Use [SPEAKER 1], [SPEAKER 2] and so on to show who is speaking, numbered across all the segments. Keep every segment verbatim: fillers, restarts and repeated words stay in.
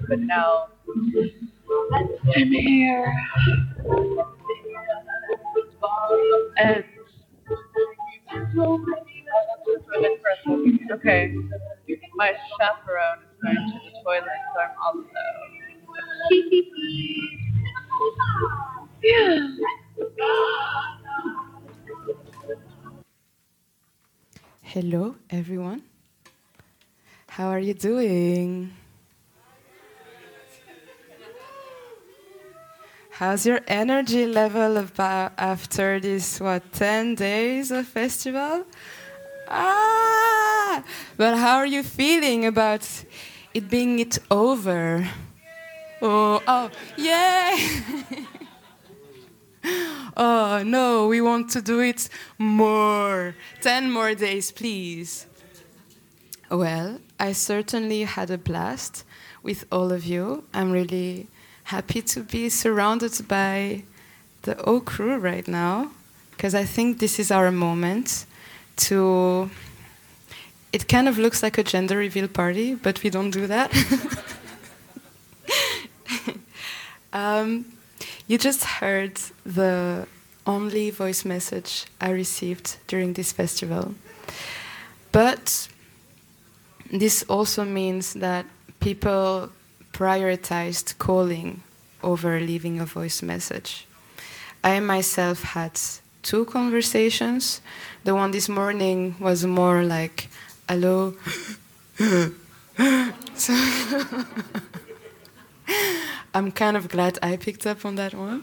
[SPEAKER 1] but now I'm here. And okay, my chaperone is going to the toilet, so I'm also. Yeah.
[SPEAKER 2] Hello, everyone. How are you doing? How's your energy level about after this, what, ten days of festival? Ah! But how are you feeling about it being it over? Oh, oh, yay! Oh, no, we want to do it more. ten more days, please. Well, I certainly had a blast with all of you. I'm really happy to be surrounded by the O crew right now, because I think this is our moment to... It kind of looks like a gender reveal party, but we don't do that. um, you just heard the only voice message I received during this festival. But this also means that people prioritized calling over leaving a voice message. I myself had two conversations. The one this morning was more like, hello. So I'm kind of glad I picked up on that one.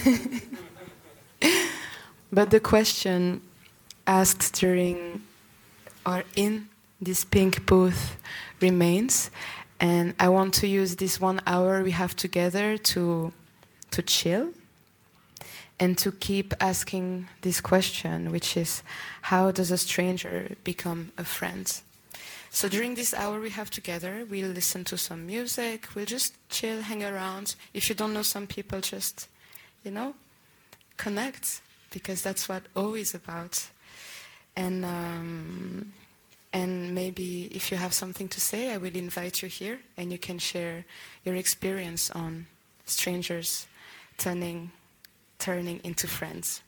[SPEAKER 2] But the question asked during or in this pink booth remains, and I want to use this one hour we have together to to chill and to keep asking this question, which is, how does a stranger become a friend? So during this hour we have together, we'll listen to some music, we'll just chill, hang around. If you don't know some people, just, you know, connect, because that's what O is about. And um, and maybe if you have something to say, I will invite you here and you can share your experience on strangers turning turning into friends.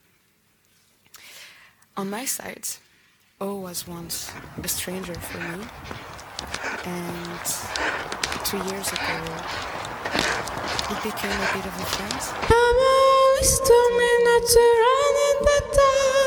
[SPEAKER 2] On my side, O was once a stranger for me, and two years ago it became a bit of a friend. I'm always told me not to run in the dark.